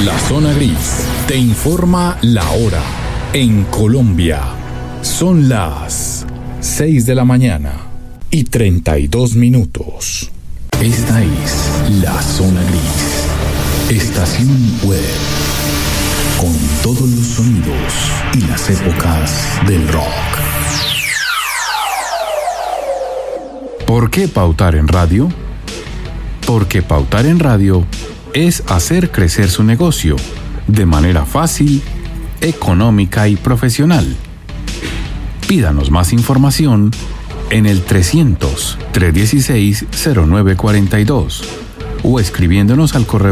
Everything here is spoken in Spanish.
La Zona Gris te informa la hora. En Colombia son las 6 de la mañana y 32 minutos. Esta es La Zona Gris, estación web con todos los sonidos y las épocas del rock. ¿Por qué pautar en radio? Porque pautar en radio es hacer crecer su negocio de manera fácil, económica y profesional. Pídanos más información en el 300-316-0942 o escribiéndonos al correo